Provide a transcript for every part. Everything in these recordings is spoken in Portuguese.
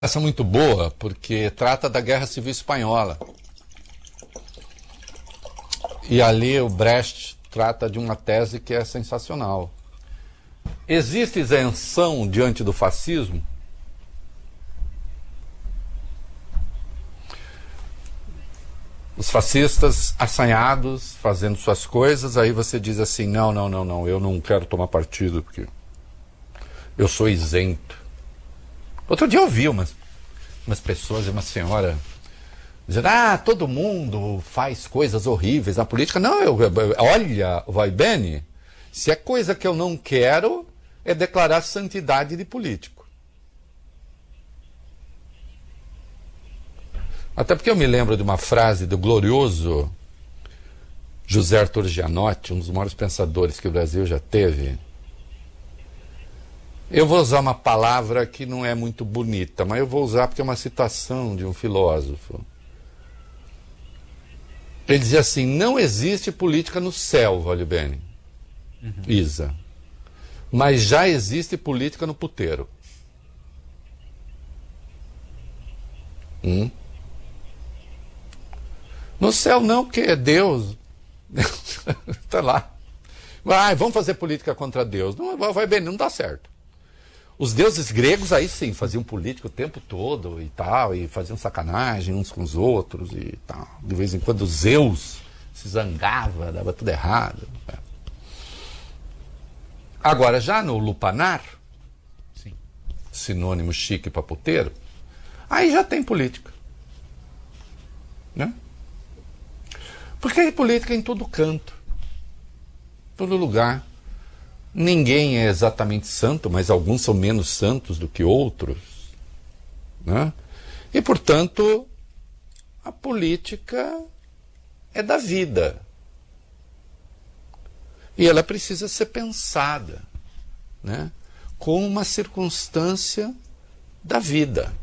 Essa é muito boa porque trata da Guerra Civil Espanhola. E ali o Brecht trata de uma tese que é sensacional. Existe isenção diante do fascismo? Os fascistas assanhados, fazendo suas coisas, aí você diz assim, não, eu não quero tomar partido porque eu sou isento. Outro dia eu vi umas pessoas e uma senhora dizendo, todo mundo faz coisas horríveis na política. Não, olha, vai bem, se é coisa que eu não quero, é declarar santidade de político. Até porque eu me lembro de uma frase do glorioso José Arthur Gianotti, um dos maiores pensadores que o Brasil já teve. Eu vou usar uma palavra que não é muito bonita, mas eu vou usar porque é uma citação de um filósofo. Ele dizia assim, não existe política no céu, vale bem, Isa, mas já existe política no puteiro. No céu não, porque é Deus. Está lá. Vamos fazer política contra Deus. Não, vai bem, não dá certo. Os deuses gregos aí sim, faziam política o tempo todo e tal, e faziam sacanagem uns com os outros e tal. De vez em quando Zeus se zangava, dava tudo errado. Agora, já no lupanar, sim, sinônimo chique para puteiro, aí já tem política. Né? Porque é política em todo canto, todo lugar. Ninguém é exatamente santo, mas alguns são menos santos do que outros. Né? E, portanto, a política é da vida. E ela precisa ser pensada, né, como uma circunstância da vida.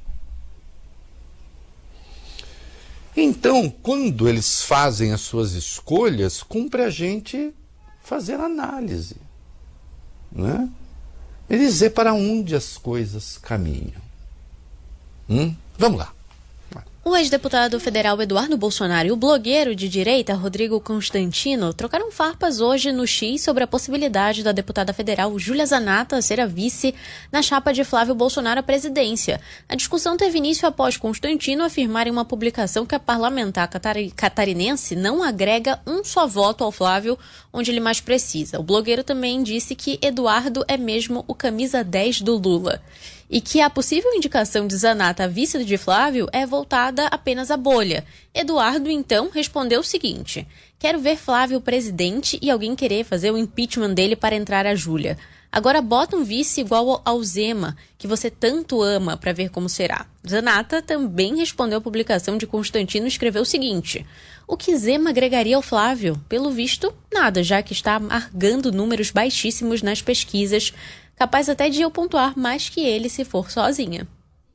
Então, quando eles fazem as suas escolhas, cumpre a gente fazer análise. Né? E dizer para onde as coisas caminham. Vamos lá. O ex-deputado federal Eduardo Bolsonaro e o blogueiro de direita Rodrigo Constantino trocaram farpas hoje no X sobre a possibilidade da deputada federal Júlia Zanatta ser a vice na chapa de Flávio Bolsonaro à presidência. A discussão teve início após Constantino afirmar em uma publicação que a parlamentar catarinense não agrega um só voto ao Flávio onde ele mais precisa. O blogueiro também disse que Eduardo é mesmo o camisa 10 do Lula. E que a possível indicação de Zanatta a vice de Flávio é voltada apenas à bolha. Eduardo, então, respondeu o seguinte: quero ver Flávio presidente e alguém querer fazer o impeachment dele para entrar a Júlia. Agora bota um vice igual ao Zema, que você tanto ama, para ver como será. Zanatta também respondeu à publicação de Constantino e escreveu o seguinte: o que Zema agregaria ao Flávio? Pelo visto, nada, já que está amargando números baixíssimos nas pesquisas, capaz até de eu pontuar mais que ele se for sozinha.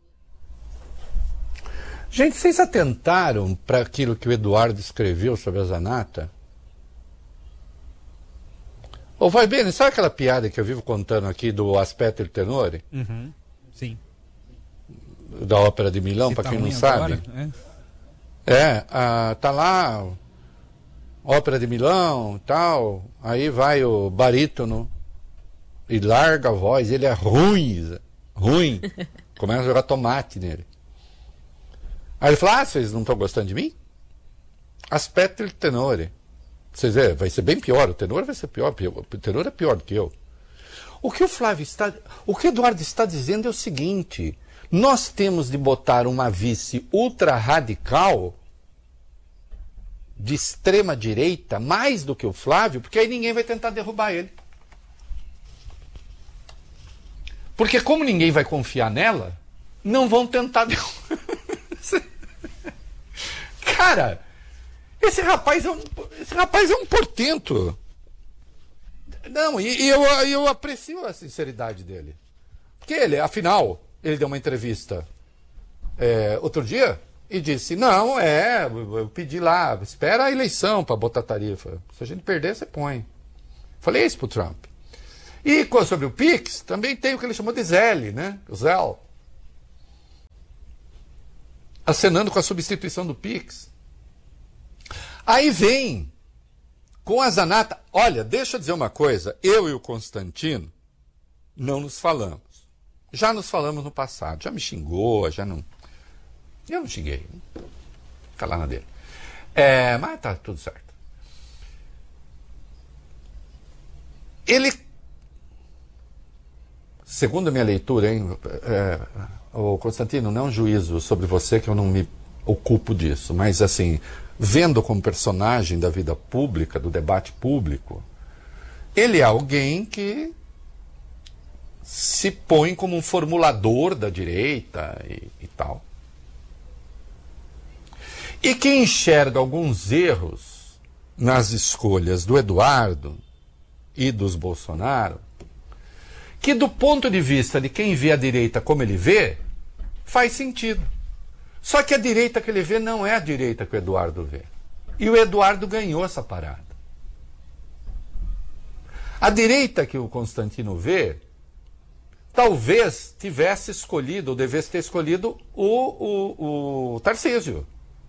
Gente, vocês atentaram para aquilo que o Eduardo escreveu sobre a Zanatta? Ô, vai bem, sabe aquela piada que eu vivo contando aqui do Aspetto il Tenore? Sim. Da Ópera de Milão, para quem não sabe. Tá lá, Ópera de Milão e tal, aí vai o barítono e larga a voz, ele é ruim, começa a jogar tomate nele. Aí ele fala, vocês não estão gostando de mim? Aspetto il tenore. Vocês veem, vai ser bem pior, o tenor vai ser pior, o tenor é pior do que eu. O que o Eduardo está dizendo é o seguinte, nós temos de botar uma vice ultra radical, de extrema direita, mais do que o Flávio, porque aí ninguém vai tentar derrubar ele. Porque como ninguém vai confiar nela, não vão tentar derrubar. Cara, esse rapaz é um portento. Não, e eu aprecio a sinceridade dele. Porque ele, afinal, ele deu uma entrevista outro dia e disse, não, eu pedi lá, espera a eleição para botar tarifa. Se a gente perder, você põe. Falei isso pro Trump. E sobre o Pix, também tem o que ele chamou de Zelle, né? O Zelle. acenando com a substituição do Pix. Aí vem com a Zanata. Olha, deixa eu dizer uma coisa, eu e o Constantino não nos falamos. Já nos falamos no passado, já me xingou, já não... Eu não xinguei, fica lá na dele. Mas tá tudo certo. Ele, segundo a minha leitura, o Constantino, não é um juízo sobre você, que eu não me ocupo disso, mas assim, vendo como personagem da vida pública, do debate público, ele é alguém que se põe como um formulador da direita e tal. E que enxerga alguns erros nas escolhas do Eduardo e dos Bolsonaro, que do ponto de vista de quem vê a direita como ele vê, faz sentido. Só que a direita que ele vê não é a direita que o Eduardo vê. E o Eduardo ganhou essa parada. A direita que o Constantino vê, talvez tivesse escolhido, ou devesse ter escolhido, o Tarcísio.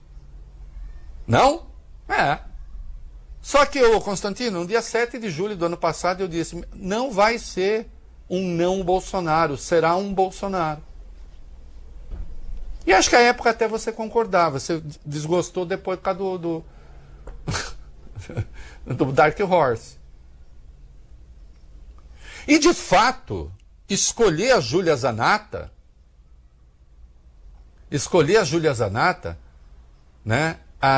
Não? Só que o Constantino, no dia 7 de julho do ano passado, eu disse, não vai ser um não Bolsonaro, será um Bolsonaro. E acho que à época até você concordava, você desgostou depois por causa do Dark Horse. E de fato, escolher a Júlia Zanata, né?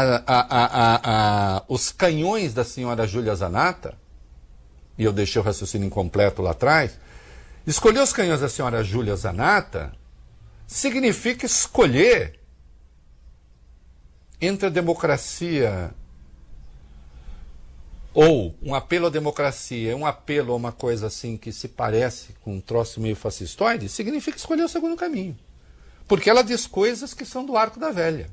Os canhões da senhora Júlia Zanata, e eu deixei o raciocínio incompleto lá atrás, escolher os canhões da senhora Júlia Zanata significa escolher entre a democracia ou um apelo à democracia, um apelo a uma coisa assim que se parece com um troço meio fascistoide, significa escolher o segundo caminho. Porque ela diz coisas que são do arco da velha.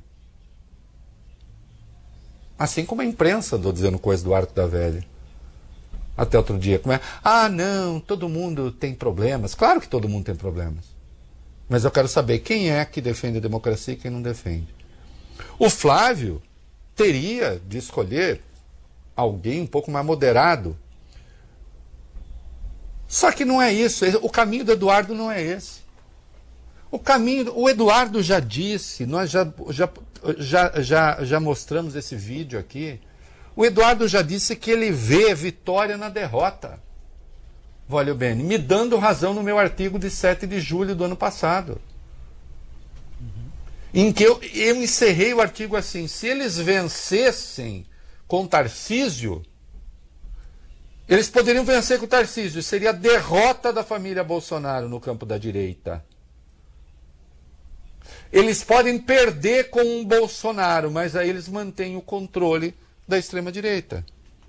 Assim como a imprensa andou dizendo coisas do arco da velha. Até outro dia. Não, todo mundo tem problemas. Claro que todo mundo tem problemas. Mas eu quero saber quem é que defende a democracia e quem não defende. O Flávio teria de escolher alguém um pouco mais moderado. Só que não é isso. O caminho do Eduardo não é esse. O Eduardo já disse, nós já mostramos esse vídeo aqui. O Eduardo já disse que ele vê vitória na derrota. Voglio bene, me dando razão no meu artigo de 7 de julho do ano passado. Em que eu encerrei o artigo assim, se eles vencessem com Tarcísio, eles poderiam vencer com Tarcísio, seria a derrota da família Bolsonaro no campo da direita. Eles podem perder com um Bolsonaro, mas aí eles mantêm o controle da extrema-direita.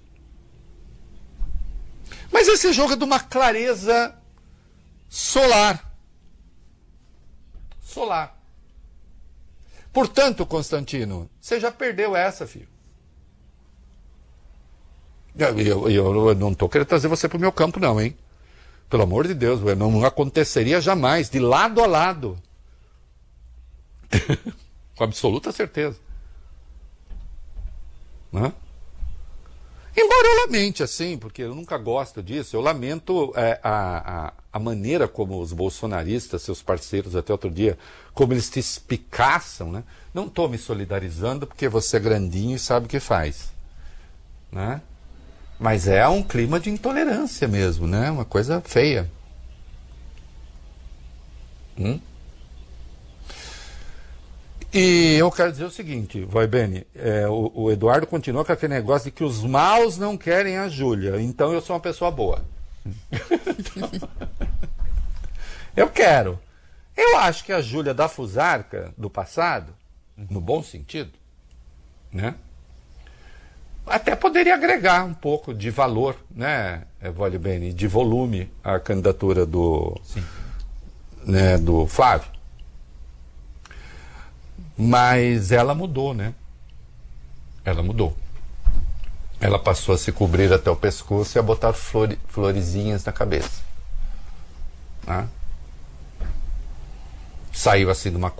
Mas esse jogo é de uma clareza solar. Portanto, Constantino, você já perdeu essa, filho. Eu não estou querendo trazer você para o meu campo, não, hein? Pelo amor de Deus, não aconteceria jamais, de lado a lado. Com absoluta certeza. Né? Embora eu lamente, assim, porque eu nunca gosto disso, eu lamento a maneira como os bolsonaristas, seus parceiros até outro dia, como eles te espicaçam, né? Não estou me solidarizando porque você é grandinho e sabe o que faz. Né? Mas é um clima de intolerância mesmo, né? Uma coisa feia. E eu quero dizer o seguinte, vai bene, o Eduardo continua com aquele negócio de que os maus não querem a Júlia, então eu sou uma pessoa boa. Eu quero. Eu acho que a Júlia da Fusarca do passado, no bom sentido, né? Até poderia agregar um pouco de valor, né, voglio bene, de volume à candidatura do Flávio. Mas ela mudou, né? Ela mudou. Ela passou a se cobrir até o pescoço e a botar florezinhas na cabeça. Né? Saiu assim de uma